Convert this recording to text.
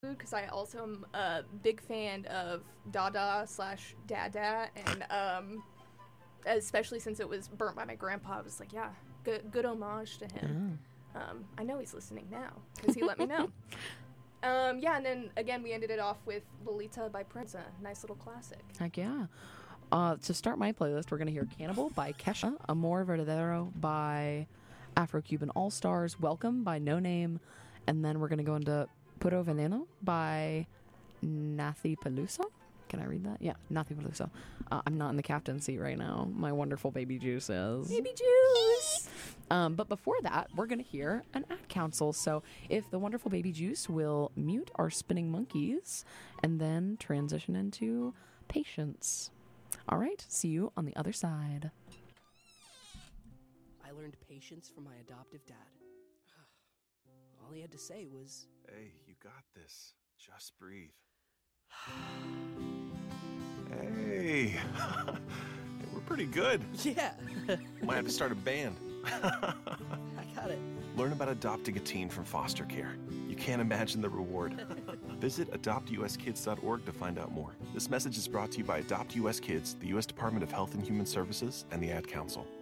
because I also am a big fan of Dada slash Dada, and especially since it was burnt by my grandpa, I was like, yeah, good homage to him. I know he's listening now because he let me know. Yeah, and then again we ended it off with Lolita by Prince, a nice little classic. Heck yeah. To start my playlist, we're going to hear Cannibal by Kesha, Amor Verdadero by Afro-Cuban All-Stars, Welcome by No Name, and then we're going to go into Puro Veneno by Nathi Peluso. Can I read that? Yeah, Nathi Peluso. I'm not in the captain's seat right now. My wonderful Baby Juice is. Baby Juice! But before that, we're going to hear an ad council. So if the wonderful Baby Juice will mute our spinning monkeys and then transition into Patience. All right, see you on the other side. I learned patience from my adoptive dad. All he had to say was, Hey, you got this. Just breathe. Hey, we're pretty good. yeah, Might have to start a band. I got it. Learn about adopting a teen from foster care. You can't imagine the reward. Visit adoptuskids.org to find out more. This message is brought to you by Adopt US Kids, the U.S. Department of Health and Human Services, and the Ad Council.